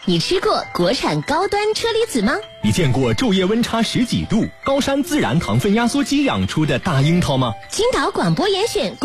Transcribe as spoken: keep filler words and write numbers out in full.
你吃过国产高端车厘子吗？ 你见过昼夜温差十几度、高山自然糖分压缩机养出的大樱桃吗？ 青岛广播严选